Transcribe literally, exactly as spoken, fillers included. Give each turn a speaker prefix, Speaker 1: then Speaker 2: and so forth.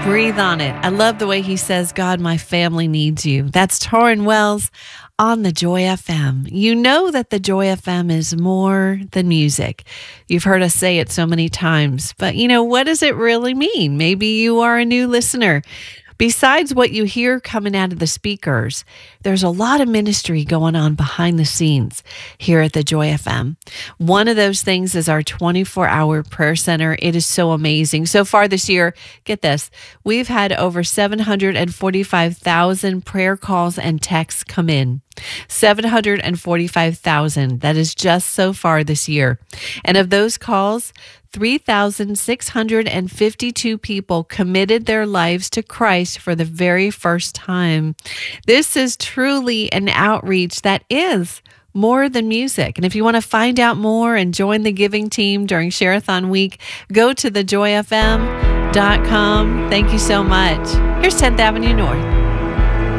Speaker 1: Breathe on it. I love the way he says, God, my family needs you. That's Torrin Wells on the Joy F M. You know that the Joy F M is more than music. You've heard us say it so many times, but you know, what does it really mean? Maybe you are a new listener. Besides what you hear coming out of the speakers, there's a lot of ministry going on behind the scenes here at the Joy F M. One of those things is our twenty-four hour prayer center. It is so amazing. So far this year, get this, we've had over seven hundred forty-five thousand prayer calls and texts come in. seven hundred forty-five thousand. That is just so far this year. And of those calls, three thousand six hundred fifty-two people committed their lives to Christ for the very first time. This is truly an outreach that is more than music. And if you want to find out more and join the giving team during Share-a-thon week, go to the joy f m dot com. Thank you so much. Here's tenth Avenue North.